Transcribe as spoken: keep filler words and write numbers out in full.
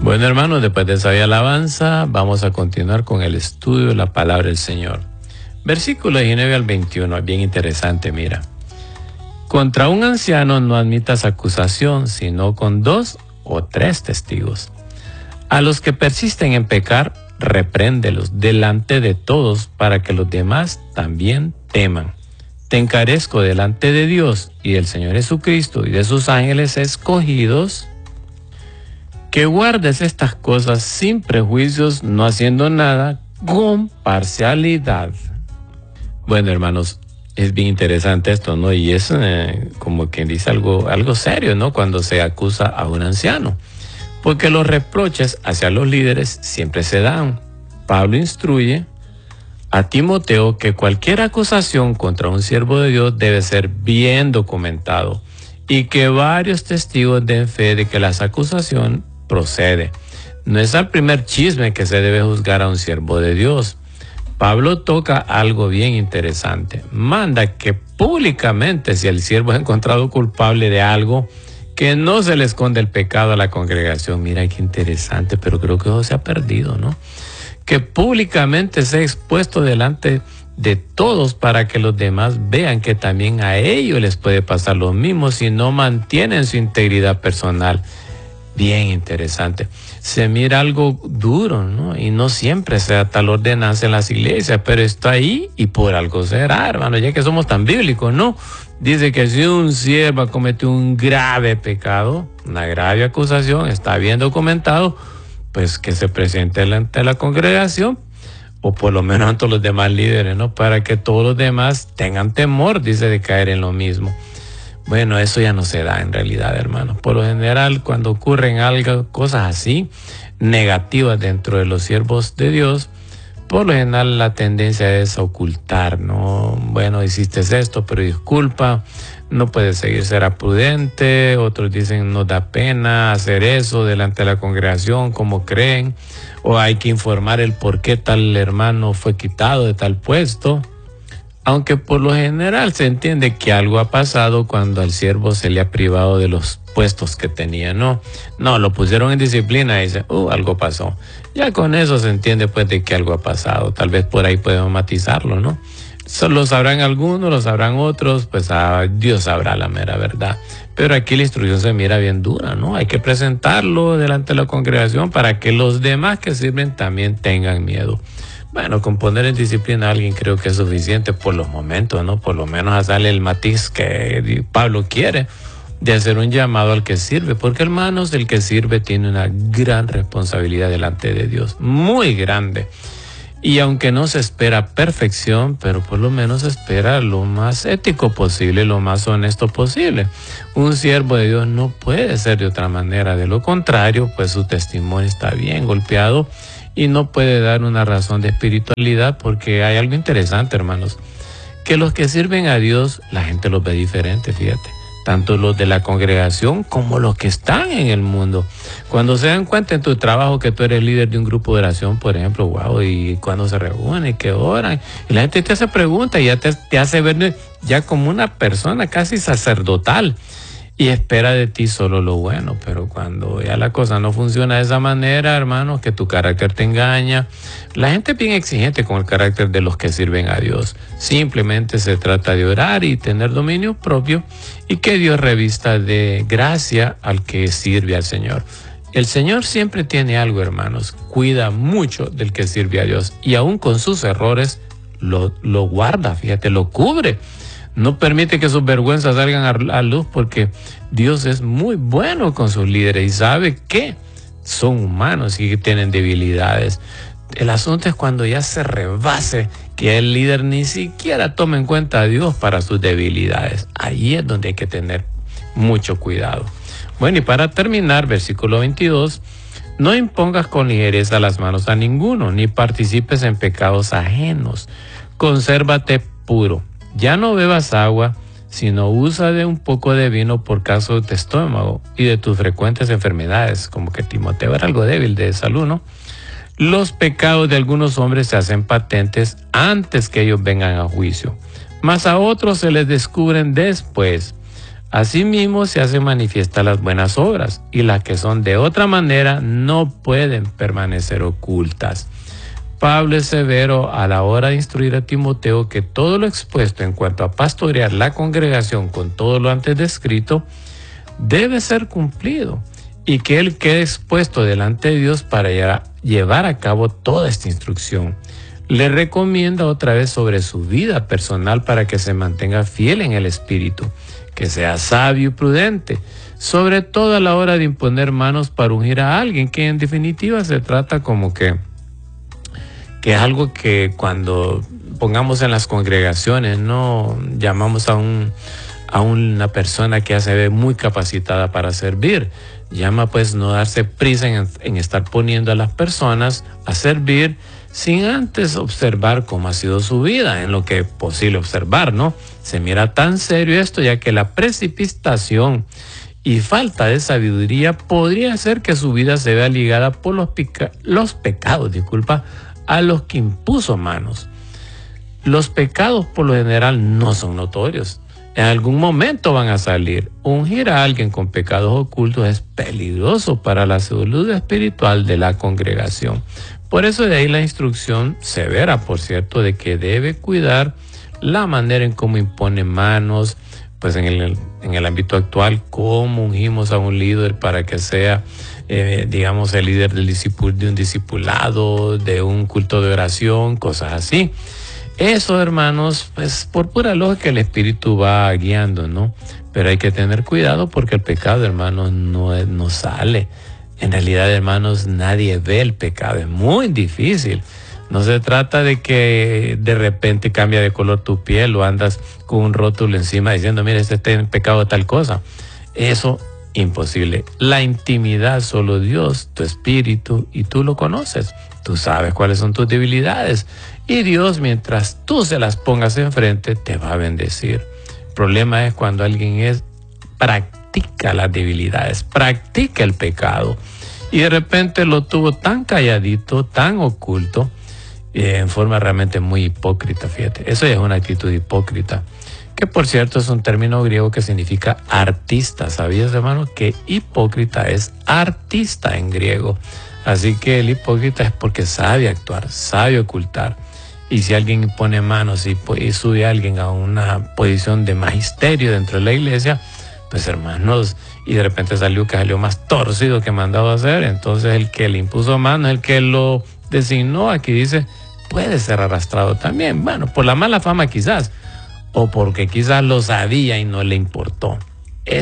Bueno, hermanos, después de esa alabanza, vamos a continuar con el estudio de la palabra del Señor. Versículo diecinueve al veintiuno, es bien interesante, mira. Contra un anciano no admitas acusación, sino con dos o tres testigos. A los que persisten en pecar, repréndelos delante de todos para que los demás también teman. Te encarezco delante de Dios y del Señor Jesucristo y de sus ángeles escogidos, que guardes estas cosas sin prejuicios, no haciendo nada con parcialidad. Bueno, hermanos, es bien interesante esto, ¿no? Y es eh, como quien dice algo, algo serio, ¿no? Cuando se acusa a un anciano. Porque los reproches hacia los líderes siempre se dan. Pablo instruye a Timoteo que cualquier acusación contra un siervo de Dios debe ser bien documentado y que varios testigos den fe de que la acusación procede. No es al primer chisme que se debe juzgar a un siervo de Dios. Pablo toca algo bien interesante. Manda que públicamente, si el siervo es encontrado culpable de algo, que no se le esconde el pecado a la congregación. Mira qué interesante, pero creo que eso se ha perdido, ¿no? Que públicamente sea expuesto delante de todos para que los demás vean que también a ellos les puede pasar lo mismo si no mantienen su integridad personal. Bien interesante. Se mira algo duro, ¿no? Y no siempre se da tal ordenanza en las iglesias, pero está ahí y por algo será, hermano, ya que somos tan bíblicos, ¿no? Dice que si un siervo cometió un grave pecado, una grave acusación, está bien documentado, pues que se presente ante la congregación, o por lo menos ante los demás líderes, ¿no? Para que todos los demás tengan temor, dice, de caer en lo mismo. Bueno, eso ya no se da en realidad, hermanos. Por lo general, cuando ocurren algo, cosas así, negativas dentro de los siervos de Dios, por lo general la tendencia es ocultar, ¿no? Bueno, hiciste esto, pero disculpa, no puedes seguir, será prudente. Otros dicen, no da pena hacer eso delante de la congregación, como creen, o hay que informar el por qué tal hermano fue quitado de tal puesto. Aunque por lo general se entiende que algo ha pasado cuando al siervo se le ha privado de los puestos que tenía, ¿no? No, lo pusieron en disciplina y dice, uh, algo pasó. Ya con eso se entiende pues de que algo ha pasado. Tal vez por ahí podemos matizarlo, ¿no? Eso lo sabrán algunos, lo sabrán otros, pues ah, Dios sabrá la mera verdad. Pero aquí la instrucción se mira bien dura, ¿no? Hay que presentarlo delante de la congregación para que los demás que sirven también tengan miedo. Bueno, con poner en disciplina a alguien creo que es suficiente por los momentos, ¿no? Por lo menos a darle el matiz que Pablo quiere de hacer un llamado al que sirve, porque hermanos, el que sirve tiene una gran responsabilidad delante de Dios, muy grande. Y aunque no se espera perfección, pero por lo menos se espera lo más ético posible, lo más honesto posible. Un siervo de Dios no puede ser de otra manera, de lo contrario, pues su testimonio está bien golpeado y no puede dar una razón de espiritualidad, porque hay algo interesante, hermanos, que los que sirven a Dios, la gente los ve diferente, fíjate, tanto los de la congregación como los que están en el mundo. Cuando se dan cuenta en tu trabajo que tú eres líder de un grupo de oración, por ejemplo, wow, y cuando se reúnen, que oran, y la gente te hace preguntas y ya te, te hace ver ya como una persona casi sacerdotal, y espera de ti solo lo bueno. Pero cuando ya la cosa no funciona de esa manera, hermanos, que tu carácter te engaña, la gente es bien exigente con el carácter de los que sirven a Dios. Simplemente se trata de orar y tener dominio propio y que Dios revista de gracia al que sirve al Señor. El Señor siempre tiene algo, hermanos, cuida mucho del que sirve a Dios y aún con sus errores lo, lo guarda, fíjate, lo cubre. No permite que sus vergüenzas salgan a luz, porque Dios es muy bueno con sus líderes y sabe que son humanos y que tienen debilidades. El asunto es cuando ya se rebase, que el líder ni siquiera tome en cuenta a Dios para sus debilidades. Ahí es donde hay que tener mucho cuidado. Bueno, y para terminar, versículo veintidós, no impongas con ligereza las manos a ninguno, ni participes en pecados ajenos. Consérvate puro. Ya no bebas agua, sino usa de un poco de vino por caso de estómago y de tus frecuentes enfermedades, como que Timoteo era algo débil de salud, ¿no? Los pecados de algunos hombres se hacen patentes antes que ellos vengan a juicio, mas a otros se les descubren después. Asimismo se hacen manifiestas las buenas obras, y las que son de otra manera no pueden permanecer ocultas. Pablo es severo a la hora de instruir a Timoteo que todo lo expuesto en cuanto a pastorear la congregación con todo lo antes descrito debe ser cumplido, y que él quede expuesto delante de Dios para llevar a cabo toda esta instrucción. Le recomienda otra vez sobre su vida personal para que se mantenga fiel en el espíritu, que sea sabio y prudente, sobre todo a la hora de imponer manos para ungir a alguien, que en definitiva se trata como que, que es algo que cuando pongamos en las congregaciones, no llamamos a un a una persona que ya se ve muy capacitada para servir. Llama pues no darse prisa en, en estar poniendo a las personas a servir sin antes observar cómo ha sido su vida, en lo que es posible observar, ¿no? Se mira tan serio esto, ya que la precipitación y falta de sabiduría podría hacer que su vida se vea ligada por los, pica, los pecados, disculpa, a los que impuso manos. Los pecados por lo general no son notorios. En algún momento van a salir. Ungir a alguien con pecados ocultos es peligroso para la salud espiritual de la congregación. Por eso de ahí la instrucción severa, por cierto, de que debe cuidar la manera en cómo impone manos, pues en el, en el ámbito actual, cómo ungimos a un líder para que sea, eh, digamos, el líder del discipul- de un discipulado, de un culto de oración, cosas así. Eso, hermanos, pues por pura lógica el Espíritu va guiando, ¿no? Pero hay que tener cuidado porque el pecado, hermanos, no, es, no sale. En realidad, hermanos, nadie ve el pecado. Es muy difícil. No se trata de que de repente cambia de color tu piel o andas con un rótulo encima diciendo, mira, este está en pecado de tal cosa. Eso, imposible. La intimidad, solo Dios, tu espíritu, y tú lo conoces. Tú sabes cuáles son tus debilidades. Y Dios, mientras tú se las pongas enfrente, te va a bendecir. El problema es cuando alguien es, practica las debilidades, practica el pecado. Y de repente lo tuvo tan calladito, tan oculto, eh, en forma realmente muy hipócrita, fíjate. Eso es una actitud hipócrita. Que por cierto es un término griego que significa artista. ¿Sabías, hermano, que hipócrita es artista en griego? Así que el hipócrita es porque sabe actuar, sabe ocultar. Y si alguien pone manos y, y sube a alguien a una posición de magisterio dentro de la iglesia, pues hermanos, y de repente salió que salió más torcido que mandado a hacer, entonces el que le impuso manos, el que lo designó, aquí dice, puede ser arrastrado también. Bueno, por la mala fama quizás, o porque quizás lo sabía y no le importó.